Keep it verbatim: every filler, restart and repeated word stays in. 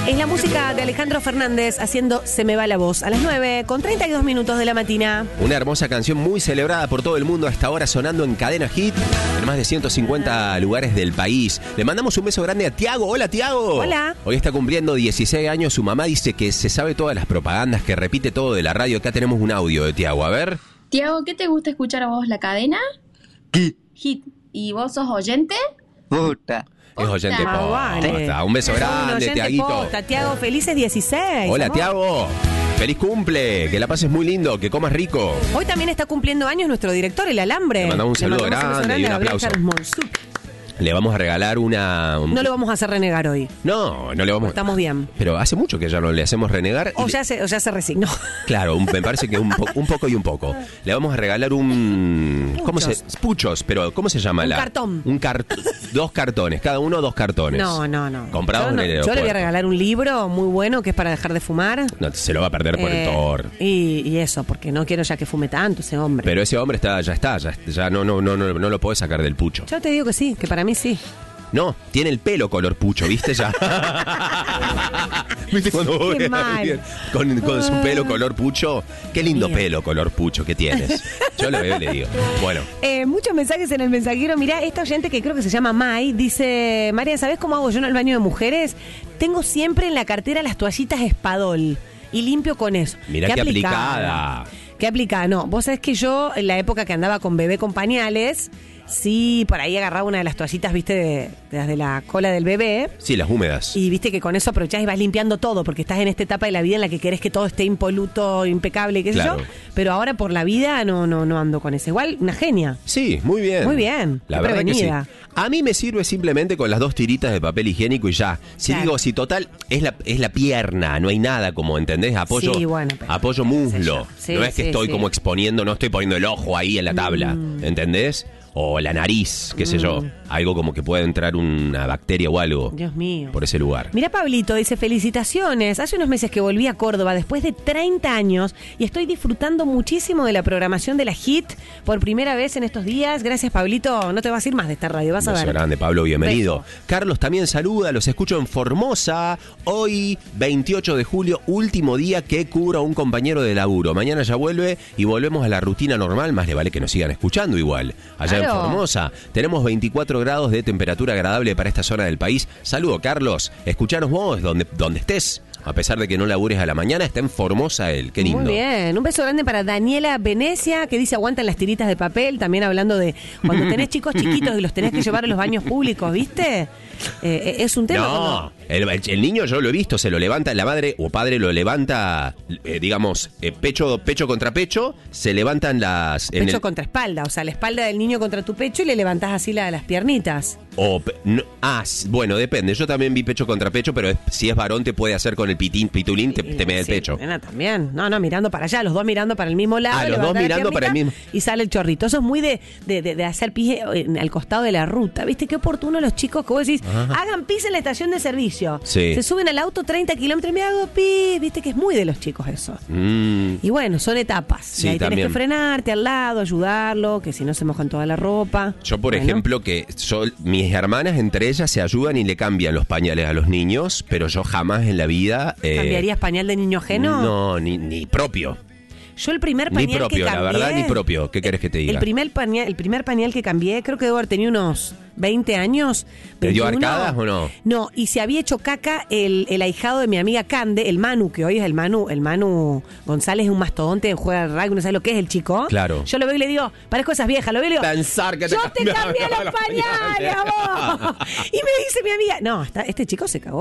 Es la música de Alejandro Fernández haciendo Se me va la voz a las nueve con treinta y dos minutos de la mañana. Una hermosa canción muy celebrada por todo el mundo hasta ahora, sonando en Cadena Hit en más de ciento cincuenta lugares del país. Le mandamos un beso grande a Tiago. Hola, Tiago. Hola. Hoy está cumpliendo dieciséis años. Su mamá dice que se sabe todas las propagandas, que repite todo de la radio. Acá tenemos un audio de Tiago. A ver. Tiago, ¿qué te gusta escuchar a vos? ¿La cadena? Hit. Hit. ¿Y vos sos oyente? Puta. Es oyente Ah, posta. vale. Un beso Sos un grande, oyente Tiaguito. posta. Tiago, felices dieciséis. Hola, amor. Tiago. Feliz cumple. Que la pases muy lindo. Que comas rico. Hoy también está cumpliendo años nuestro director, el Alambre. Le mandamos un saludo mandamos grande y un a Gabriel aplauso. Carlos Monzuk. Le vamos a regalar una... un- No lo vamos a hacer renegar hoy. No, no le vamos... Estamos bien. Pero hace mucho que ya no le hacemos renegar. y O le- ya se, o ya se resignó. Claro, un- me parece que un, po- un poco y un poco. Le vamos a regalar un... ¿Cómo se...? Puchos. Puchos, pero ¿cómo se llama? Un la? cartón. Un cartón. Dos cartones, cada uno dos cartones. No, no, no. Comprados yo, no- en el yo le aeropuerto. voy a regalar un libro muy bueno que es para dejar de fumar. No, se lo va a perder por Eh, el Thor. Y, y eso, porque no quiero ya que fume tanto ese hombre. Pero ese hombre está, ya está, ya, ya no, no, no, no, no lo podés sacar del pucho. Yo te digo que sí, que para mí sí. No, tiene el pelo color pucho, ¿viste ya? ¿Viste cuando voy Qué a mal. alguien con, con su pelo color pucho? Qué lindo Mío. pelo color pucho que tienes. Yo lo veo y le digo. Bueno, Eh, muchos mensajes en el mensajero. Mirá, esta oyente que creo que se llama Mai dice: María, ¿sabés cómo hago yo en el baño de mujeres? Tengo siempre en la cartera las toallitas Espadol y limpio con eso. mirá qué aplicada. Qué aplicada. No, vos sabés que yo, en la época que andaba con bebé con pañales, sí, por ahí agarraba una de las toallitas, viste, de, de las de la cola del bebé. Sí, las húmedas. Y viste que con eso aprovechás y vas limpiando todo, porque estás en esta etapa de la vida en la que querés que todo esté impoluto, impecable, qué sé Claro. yo. Pero ahora por la vida no, no, no ando con eso. Igual, una genia. Sí, muy bien. Muy bien, La qué verdad que sí. prevenida. A mí me sirve simplemente con las dos tiritas de papel higiénico y ya. Si Claro. digo, si total, es la, es la pierna, no hay nada como, ¿entendés? Apoyo, Sí, bueno, pero- apoyo qué sé muslo. yo. Sí, no es que sí, estoy sí. como exponiendo, no estoy poniendo el ojo ahí en la tabla, Mm. ¿entendés? O la nariz, qué sé yo. Algo como que pueda entrar una bacteria o algo Dios mío. por ese lugar. Mira, Pablito dice: felicitaciones. Hace unos meses que volví a Córdoba después de treinta años y estoy disfrutando muchísimo de la programación de la Hit por primera vez en estos días. Gracias, Pablito. No te vas a ir más de esta radio, vas a Beso ver. grande, Pablo, bienvenido. Beso. Carlos también saluda, los escucho en Formosa. Hoy, veintiocho de julio, último día que cubro a un compañero de laburo. Mañana ya vuelve y volvemos a la rutina normal. Más le vale que nos sigan escuchando igual. Allá Claro. en Formosa tenemos veinticuatro grados de temperatura agradable para esta zona del país. Saludo, Carlos. Escuchanos vos donde, donde estés. A pesar de que no labures a la mañana, está en Formosa él. Qué lindo. Muy bien. Un beso grande para Daniela Venecia, que dice: aguantan las tiritas de papel. También hablando de cuando tenés chicos chiquitos y los tenés que llevar a los baños públicos, ¿viste? Eh, es un tema. No, cuando- el, el niño yo lo he visto, se lo levanta, la madre o padre lo levanta, eh, digamos, eh, pecho pecho contra pecho, se levantan las... en Pecho el- contra espalda, o sea, la espalda del niño contra tu pecho y le levantás así la, las piernitas. o pe- no, ah, s- bueno, depende, yo también vi pecho contra pecho, pero es- si es varón te puede hacer con el pitín, pitulín, te, te mete el Sí, pecho. nena, también. No, no, mirando para allá, los dos mirando para el mismo lado. Ah, los dos levantás la mirando para el piernita mismo. Y sale el chorrito. Eso es muy de, de, de- de hacer pis en- al costado de la ruta. ¿Viste qué oportuno los chicos que vos decís? Hagan pis en la estación de servicio. Sí. Se suben al auto treinta kilómetros y me hago pis. Viste que es muy de los chicos eso. Mm, Y bueno, son etapas. Sí, y ahí tenés también. que frenarte al lado, ayudarlo, que si no se mojan toda la ropa. yo, por Bueno. ejemplo, que yo- mis hermanas entre ellas se ayudan y le cambian los pañales a los niños, pero yo jamás en la vida... eh, ¿Cambiarías pañal de niño ajeno? No, ni, ni propio. Yo el primer Ni pañal propio, que la cambié... verdad, ni propio. ¿Qué querés que te diga? El primer pañal, el primer pañal que cambié, creo que debo haber tenido unos veinte años. ¿Te dio veintiuno. arcadas o no? No, y se había hecho caca el, el ahijado de mi amiga Cande, el Manu, que hoy es el Manu, el Manu González, es un mastodonte, juega al rugby, no sabe lo que es el chico. Claro. Yo lo veo y le digo, parezco esas viejas, lo veo y le digo, Pensar que te yo te cambiaba cambié los los pañales, pañales. a vos. Y me dice mi amiga, no, está- este chico se cagó.